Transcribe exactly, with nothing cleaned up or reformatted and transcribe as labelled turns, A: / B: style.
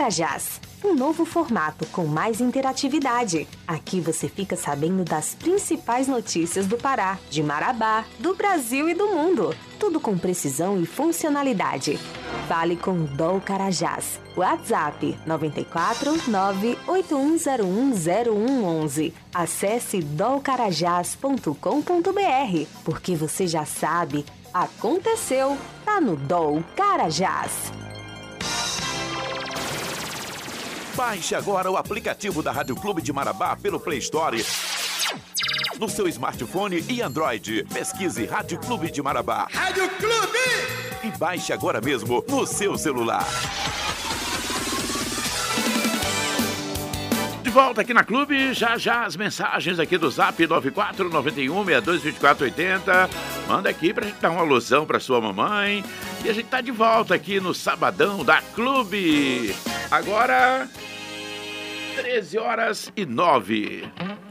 A: Carajás. Um novo formato com mais interatividade. Aqui você fica sabendo das principais notícias do Pará, de Marabá, do Brasil e do mundo. Tudo com precisão e funcionalidade. Fale com o D O L Carajás. WhatsApp nove quatro nove oito um zero um zero um um um. Acesse dolcarajás ponto com ponto b r, porque você já sabe, aconteceu, tá no D O L Carajás.
B: Baixe agora o aplicativo da Rádio Clube de Marabá pelo Play Store, no seu smartphone e Android. Pesquise Rádio Clube de Marabá.
C: Rádio Clube!
B: E baixe agora mesmo no seu celular. De volta aqui na Clube, já já as mensagens aqui do Zap nove quatro nove um seis dois dois quatro oito zero. Manda aqui pra gente dar uma alusão pra sua mamãe. E a gente tá de volta aqui no Sabadão da Clube. Agora, treze horas e nove.